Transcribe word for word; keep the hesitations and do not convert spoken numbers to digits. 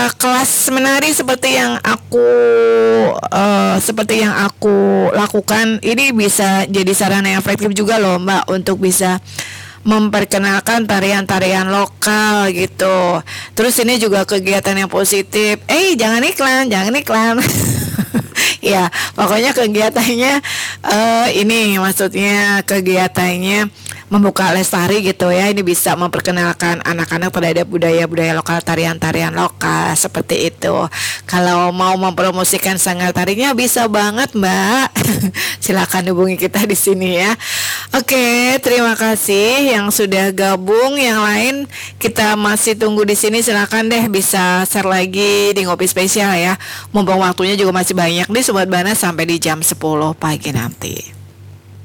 kelas menari seperti yang aku uh, seperti yang aku lakukan ini bisa jadi sarana yang efektif juga loh Mbak untuk bisa memperkenalkan tarian-tarian lokal gitu. Terus ini juga kegiatan yang positif. Eh jangan iklan, jangan iklan. Ya, pokoknya kegiatannya uh, ini maksudnya kegiatannya membuka lestari gitu ya. Ini bisa memperkenalkan anak-anak terhadap budaya-budaya lokal, tarian-tarian lokal seperti itu. Kalau mau mempromosikan sanggar tarinya bisa banget, Mbak. Silakan hubungi kita di sini ya. Oke, terima kasih yang sudah gabung. Yang lain kita masih tunggu di sini. Silakan deh bisa share lagi di Ngopi Spesial ya. Mumpung waktunya juga masih banyak nih Sobat Bana sampai di jam sepuluh pagi nanti.